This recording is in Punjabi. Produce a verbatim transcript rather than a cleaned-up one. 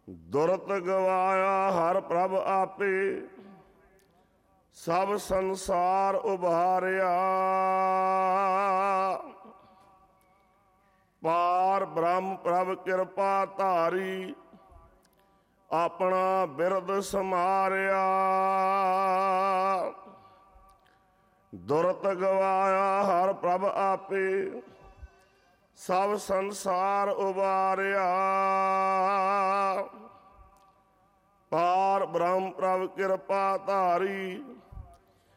ਦੁਰਤ ਗਵਾਇਆ ਹਰ ਪ੍ਰਭ ਆਪੇ, ਸਭ ਸੰਸਾਰ ਉਭਾਰਿਆ। ਪਾਰ ਬ੍ਰਹਮ ਪ੍ਰਭ ਕਿਰਪਾ ਧਾਰੀ, ਆਪਣਾ ਬਿਰਦ ਸਮਾਰਿਆ। ਦੁਰਤ ਗਵਾਇਆ ਹਰ ਪ੍ਰਭ ਆਪੇ, ਸਭ ਸੰਸਾਰ ਉਬਾਰਿਆ। ਪਾਰ ਬ੍ਰਹਮ ਪ੍ਰਭ ਕਿਰਪਾ ਧਾਰੀ,